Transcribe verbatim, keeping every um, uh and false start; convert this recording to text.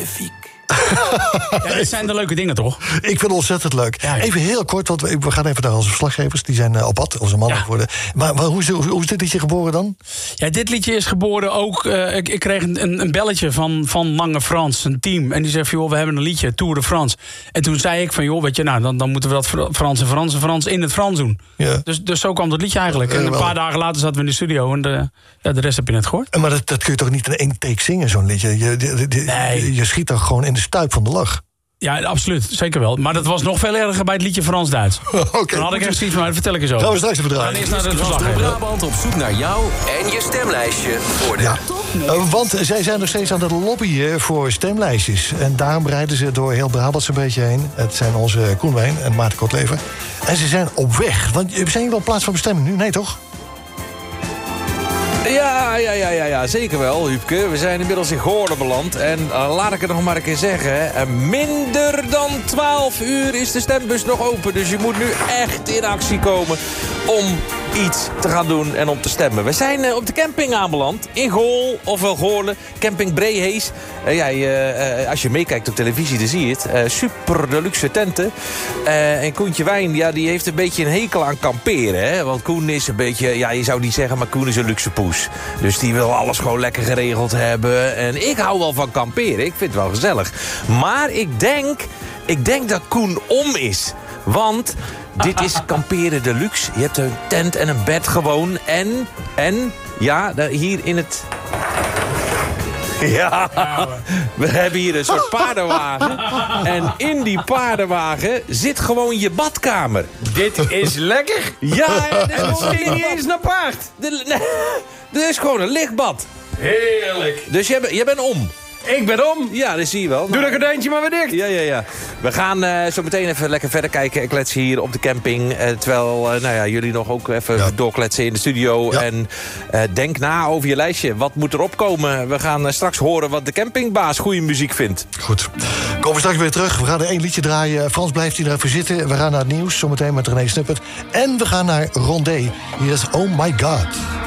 magnifiek. Ja, dit zijn de leuke dingen, toch? Ik vind het ontzettend leuk. Ja, ja. Even heel kort, want we we gaan even naar onze verslaggevers. Die zijn uh, op pad, onze mannen Ja. geworden. Maar, maar hoe, is, hoe, hoe is dit liedje geboren dan? Ja, dit liedje is geboren ook... Uh, ik, ik kreeg een, een belletje van, van Lange Frans, een team. En die zei van, joh, we hebben een liedje, Tour de France. En toen zei ik van, joh, weet je, nou, dan, dan moeten we dat Frans en Frans en Frans in het Frans doen. Ja. Dus, dus zo kwam dat liedje eigenlijk. En een paar dagen later zaten we in de studio. En de, ja, de rest heb je net gehoord. Maar dat, dat kun je toch niet in één take zingen, zo'n liedje? Je, je, je, Nee. je, je schiet toch gewoon in de stuip van de lach? Ja, absoluut. Zeker wel. Maar dat was nog veel erger bij het liedje Frans-Duits. Okay, Dan had ik echt zoiets van, dat vertel ik je zo. Gaan we straks even Dan draaien. eerst naar de Door verslaggever. Brabant op zoek naar jou en je stemlijstje voor de Ja. Uh, want zij zijn nog steeds aan het lobbyen voor stemlijstjes. En daarom rijden ze door heel Brabant zo'n beetje heen. Het zijn onze Koen Wijn en Maarten Kortlever. En ze zijn op weg. Want zijn jullie wel plaats van bestemming nu? Nee, toch? Ja, ja, ja, ja, ja, zeker wel, Huubke. We zijn inmiddels in Goorlen beland. En uh, laat ik het nog maar een keer zeggen. Uh, minder dan twaalf uur is de stembus nog open. Dus je moet nu echt in actie komen om iets te gaan doen en om te stemmen. We zijn uh, op de camping aanbeland. In Goorl, ofwel Goorlen. Camping Breehees. Uh, ja, uh, uh, als je meekijkt op televisie, dan zie je het. Uh, super de luxe tenten. Uh, en Koentje Wijn, ja, die heeft een beetje een hekel aan kamperen. Hè? Want Koen is een beetje, ja, je zou niet zeggen, maar Koen is een luxe poes. Dus die wil alles gewoon lekker geregeld hebben. En ik hou wel van kamperen. Ik vind het wel gezellig. Maar ik denk, ik denk dat Koen om is. Want dit is kamperen deluxe. Je hebt een tent en een bed gewoon. En, en, ja, hier in het... Ja, we hebben hier een soort paardenwagen. En in die paardenwagen zit gewoon je badkamer. Dit is lekker. Ja, En het steekt niet eens naar paard. Er is gewoon een lichtbad. Heerlijk. Dus jij, ben- jij bent om. Ik ben om. Ja, dat zie je wel. Doe dat gordijntje maar weer dicht. Ja, ja, ja. We gaan uh, zo meteen even lekker verder kijken en kletsen hier op de camping. Uh, terwijl uh, nou ja, jullie nog ook even Ja. doorkletsen in de studio. Ja. En uh, denk na over je lijstje. Wat moet erop komen? We gaan uh, straks horen wat de campingbaas goede muziek vindt. Goed. Komen we straks weer terug. We gaan er één liedje draaien. Frans blijft hier even zitten. We gaan naar het nieuws, zometeen met René Snippert. En we gaan naar Rondé. Hier is Oh My God.